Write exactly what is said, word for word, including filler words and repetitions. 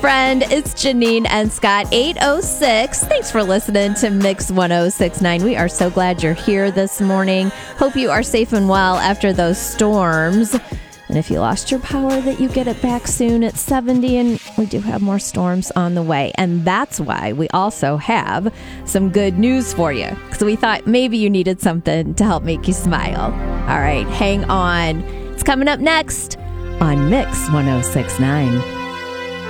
Friend, it's Janine and Scott, eight oh six. Thanks for listening to Mix ten sixty-nine. We are so glad you're here this morning. Hope you are safe and well after those storms. And if you lost your power, that you get it back soon. It's seventy, and we do have more storms on the way. And that's why we also have some good news for you, because we thought maybe you needed something to help make you smile. All right, hang on. It's coming up next on Mix ten sixty-nine.